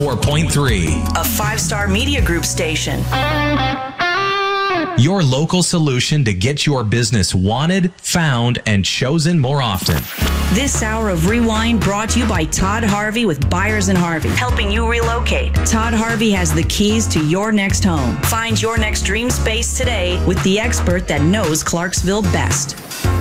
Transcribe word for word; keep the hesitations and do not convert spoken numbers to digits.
four point three. A five-star media group station. Your local solution to get your business wanted, found, and chosen more often. This hour of Rewind brought to you by Todd Harvey with Byers and Harvey, helping you relocate. Todd Harvey has the keys to your next home. Find your next dream space today with the expert that knows Clarksville best.